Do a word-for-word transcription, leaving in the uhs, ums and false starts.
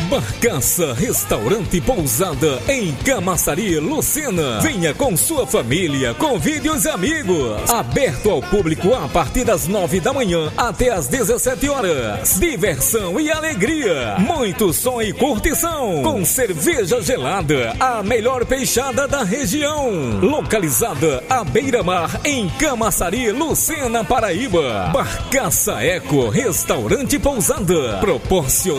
Barcaça Restaurante e Pousada em Camaçari, Lucena. Venha com sua família, convide os amigos. Aberto ao público a partir das nove da manhã até as dezessete horas. Diversão e alegria, muito som e curtição. Com cerveja gelada, a melhor peixada da região. Localizada à beira-mar em Camaçari, Lucena, Paraíba. Barcaça Eco Restaurante e Pousada proporciona